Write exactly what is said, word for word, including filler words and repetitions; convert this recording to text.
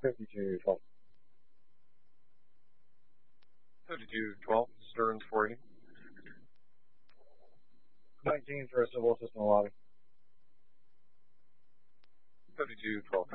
fifty-two twelve. fifty-two twelve, Stearns for you. nineteen for a civil assistant lobby. fifty-two twelve.